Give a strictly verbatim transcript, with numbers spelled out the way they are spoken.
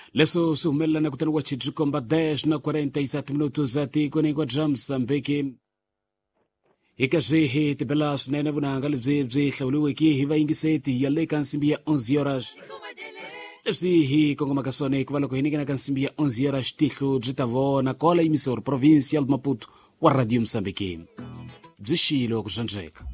leso sumela na kutana wachijikomba dez na quarenta e sete minutos ati kwenye kwa Mozambique ikajihi tibelas nene vunanga libzibzi khawliwe ki hiva ingiseti yale kansimbia onze horas Lepsi hi Kongo Makasone kuvala kuhinika na kansimbia onze horas tikhu jitavo na kola emisor provincial de Maputo wa Radio Mozambique bzishilo kujanjeka